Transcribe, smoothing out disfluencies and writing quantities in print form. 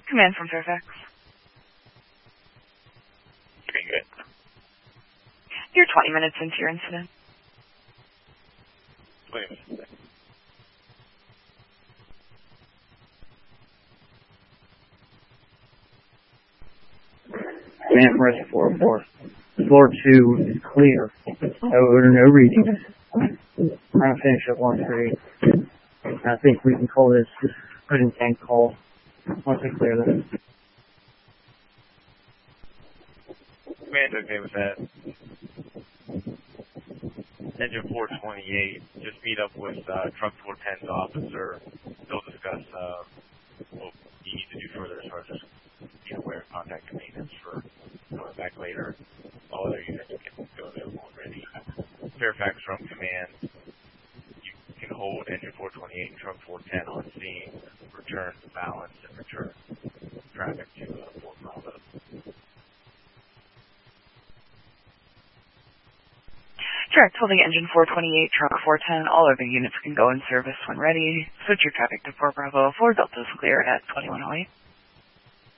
Command from Fairfax. Pretty good. You're 20 minutes into your incident. 20 minutes. Command from Rescue 404. Floor 2 is clear. No reading. I'm going to finish up on 3. I think we can call this good intent call once we clear this. Command's okay with that. Engine 428, just meet up with Truck 410's officer. They'll discuss what you need to do further as far as just being aware of contact maintenance for coming back later. All other units can go available already. Fairfax from Command, you can hold Engine 428 and Truck 410 on scene, return the balance, and return traffic to Fort Bravo. Direct holding Engine 428, Truck 410, all other units can go in service when ready. Switch your traffic to Fort Bravo. 4 Delta's clear at 2108.